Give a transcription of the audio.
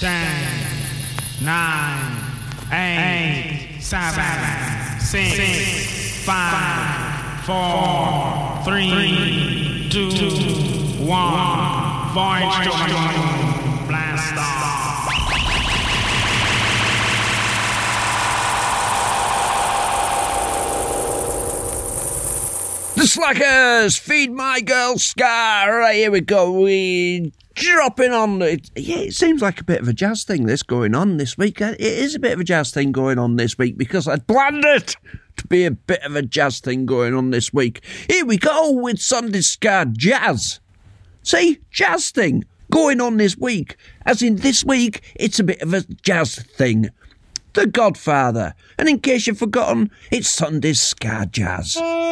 10, 9, 8, 7, 6, 5, 4, 3, 2, 1. Voyage to the moon. Blast off. The Slackers, Feed My Girl Scar. Right, here we go. We dropping on. It seems like a bit of a jazz thing this going on this week. It is a bit of a jazz thing going on this week because I'd planned it to be a bit of a jazz thing going on this week. Here we go with Sunday Scar Jazz. See, jazz thing going on this week. As in this week, it's a bit of a jazz thing. The Godfather. And in case you've forgotten, it's Sunday Ska Jazz.